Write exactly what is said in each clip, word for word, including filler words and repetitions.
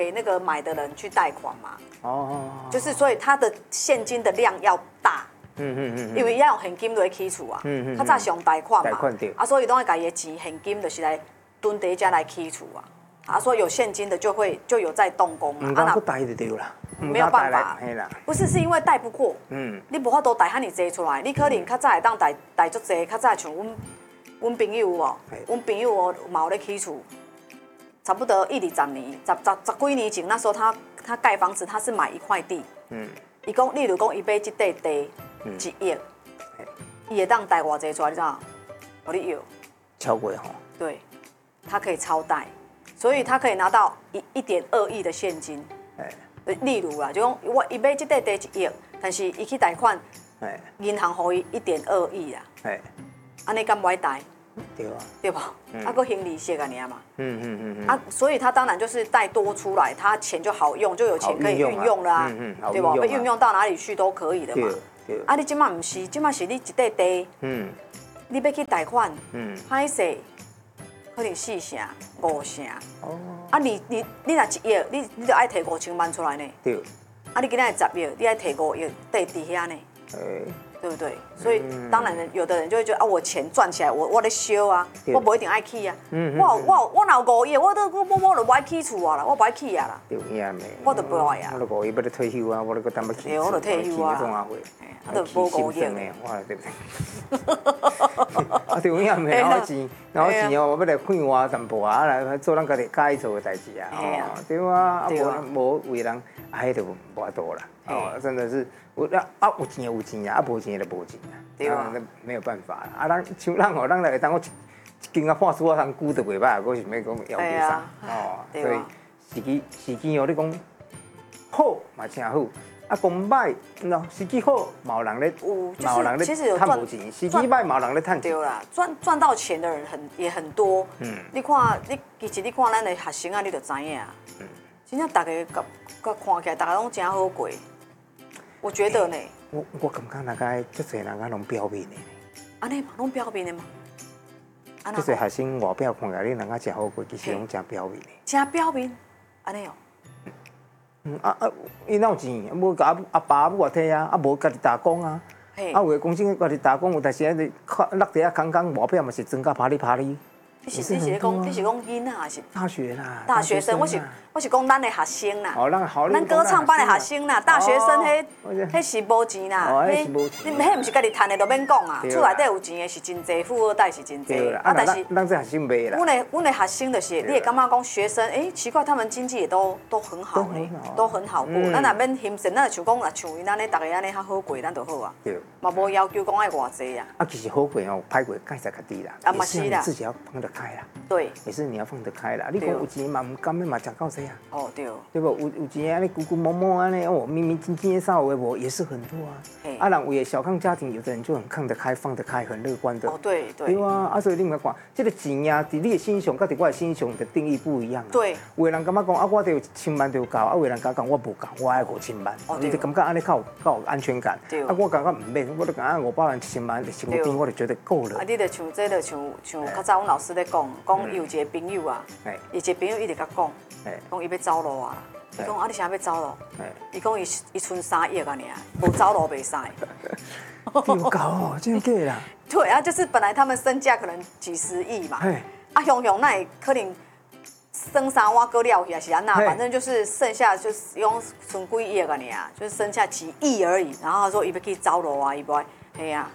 给那个买的人去贷款嘛。 哦， 就是所以它的现金的量要大。嗯嗯嗯。因为要用现金来起厝啊。嗯嗯。较早是用贷款嘛。贷款对。啊，所以拢要家己的钱现金就是来蹲在家来起厝啊。啊，所以有现金的就会就有在动工嘛。 唔敢不贷就对啦。 没有办法。不是，是因为贷不过。嗯。你无法度贷遐尼济出来，你可能较早会当贷贷足济，较早像阮阮朋友哦，阮朋友哦嘛有咧起厝。差不多一二十年，十十十几年前，那时候他他盖房子，他是买一块地，嗯，伊讲，例如讲，伊买这块地一亿，伊会当贷偌济出来，你知道？我你有超过吼？ 对，他可以超贷，所以他可以拿到一一点二亿的现金。哎，例如啦，就讲我伊买这块地一亿，但是伊去贷款，哎，银行给伊一点二亿啦，哎，安尼敢不爱贷？对啊，对吧？啊，个行利息啊，你嘛。嗯嗯嗯嗯。啊，所以他当然就是贷多出来，他钱就好用，就有钱可以运用了啊，对吧？被运用到哪里去都可以的嘛。对。啊，你今嘛唔是，今嘛是你一块地，嗯，你要去贷款，嗯，歹势，可能四成、五成。哦。啊，你你你若一亿，你你就爱提五千万出来呢。对。啊，你今仔十亿，你爱提五亿贷伫遐呢。诶。对不对？所以当然，有的人就会觉得啊，我钱赚起来，我我在修啊，我不一定爱去啊。我我我若有五亿，我都我我我就不爱起厝啊啦，我不爱去啊啦。对呀，没。我就不爱啊。我都五亿要退休啊，我都搁等要去。对，我就退休啊。啊，就无五亿。哇，对不对？啊，对呀，没然后钱，然后钱哦，我要来快活淡薄啊，来做咱家己介意做的代志啊。哦，对啊，啊无无为人，啊，迄就无法度啦。哦，真的是。有啊啊有钱有钱啊，啊无钱就无钱啊，对啊，那没有办法啦。啊，咱像咱吼，咱来当我一一斤啊破输啊，通久都袂歹，我是要讲要求啥哦，所以时机时机哦，你讲好嘛真好，啊讲歹喏，时机好嘛有人咧，嘛有人咧赚无钱，时机歹嘛有人咧赚钱。对啦，赚赚到钱的人很也很多。嗯，你看你其实你看咱的学生啊，你就知影啊。嗯，真正大家甲甲看起来，大家拢真好过。我觉得呢，我我感觉大概足侪人家拢表面的。安尼嘛，拢表面的吗？足侪学生外表看起来你人家真好过，其实拢真表面的。真表面，安尼哦。嗯啊啊，伊哪有钱？无甲阿爸母摕啊，啊无家己打工啊。啊有的公司家己打工，有但是咧落地啊，空工外表嘛是增加啪哩啪哩。你是你是讲你是讲囡仔还是？大学啦。大学生，我是我是讲咱的学生啦。哦，咱好。咱歌唱班的学生啦，大学生迄迄是无钱啦。哦，迄是无钱。你迄唔是家己赚的，就免讲啊。厝内底有钱的是真济，富二代是真济。啊，但是咱这学生袂啦。阮的阮的学生就是，你会感觉讲学生，哎，奇怪，他们经济也都都很好嘞，都很好过。咱若免嫌钱，咱就像讲啦，像因安尼，大家安尼较好过，咱就好啊。对。嘛无要求讲爱偌济啊。啊，其实好过哦，歹过介在较低啦。啊，嘛是啦。自己要放得开啦。对。也是你要放得开啦，你讲有钱嘛，唔甘要嘛食到谁啊？哦对，对不？有有钱安尼，咕咕摸摸安尼，哦，明明经济稍微无也是很多啊。啊，人为小康家庭，有的人就很看得开、放得开、很乐观的。哦对对。对啊，啊所以你咪讲，这个钱呀，伫你的心上，甲伫我的心上的定义不一样啊。对。有的人感觉讲啊，我得有一千万就够，啊有的人感觉讲我无够，我爱五千万，你就感觉安尼较有较有安全感。对。啊我感觉唔免，我就感觉五百万、一千万的生活边，我就觉得够了。啊，你就像这个像像较早阮老师咧讲，讲有一个朋友啊。伊一个朋友一直甲讲，讲伊要走路啊，伊讲啊你啥要走路？伊讲伊伊剩三亿啊尔，无走路袂使。有搞哦，真假啦？对啊，就是本来他们身价可能几十亿嘛，啊雄雄那也可能生三碗割料去啊是安那，反正就是剩下就是用剩几亿啊尔，就是剩下几亿而已。然后他说伊要去走路啊，伊不爱，嘿啊。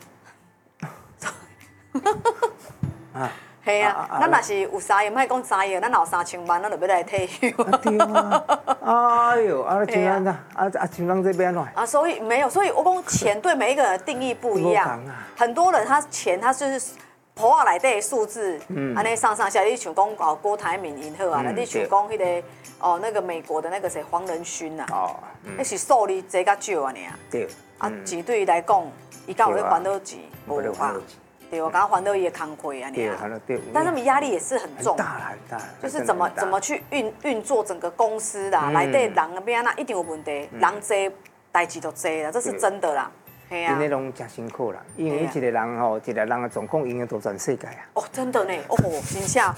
啊。系啊，咱若是有三亿，莫讲三亿，咱有三千万，咱就要来退休。对啊，哎呦，啊，像咱啊，啊啊，像咱这边喏。啊，所以没有，所以我讲钱对每一个人的定义不一样。很多人他钱他就是簿仔内底的数字，安尼上上下，你像讲哦郭台铭因好啊，你像讲迄个哦那个美国的那个谁黄仁勋呐，哦，那是数字多甲少啊尔。对。啊，钱对伊来讲，伊敢有咧还到钱？无啊。对，我刚刚还到一个康亏啊，你啊，但他们压力也是很重，大很大，就是怎么怎么去运运作整个公司啦，来对人那边那一定有问题，人多代志就多啦，这是真的啦，系啊，因为拢真辛苦啦，因为一个人吼，一个人的状况影响到全世界啊。哦，真的呢，哦，真正